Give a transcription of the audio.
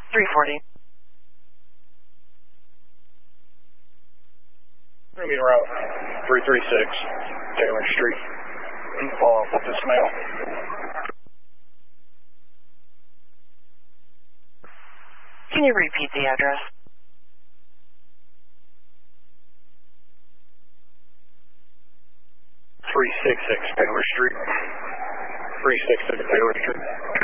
340. Maybe route 336, Taylor Street. Follow up with this mail. Can you repeat the address? 366 Taylor Street. 366 Taylor Street.